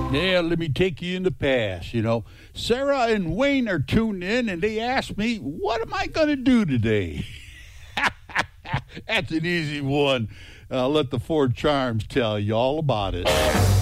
Yeah, let me take you in the past. Sarah and Wayne are tuned in, and they asked me, what am I going to do today? That's an easy one. I'll let the Four Charms tell you all about it.